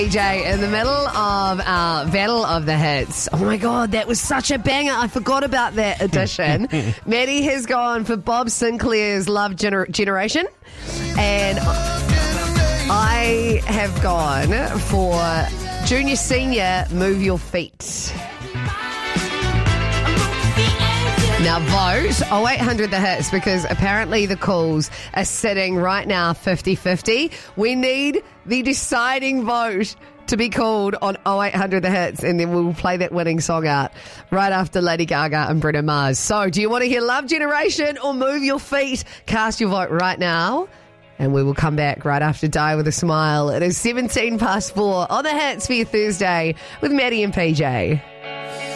PJ, in the middle of our Battle of the Hits. Oh my God, that was such a banger. I forgot about that edition. Maddie has gone for Bob Sinclair's Love Generation. And I have gone for Junior Senior, Move Your Feet. Now vote 0800 The Hits, because apparently the calls are sitting right now 50-50. We need the deciding vote to be called on 0800 The Hits, and then we'll play that winning song out right after Lady Gaga and Bruno Mars. So do you want to hear Love Generation or Move Your Feet? Cast your vote right now, and we will come back right after Die With a Smile. It is 4 on the Hits for your Thursday with Maddie and PJ.